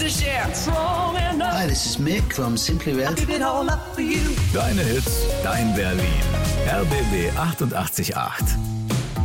to share. Strong enough. Hi, this is Mick from Simply Red. Give it all up for you. Deine Hits, dein Berlin. RBB 88.8.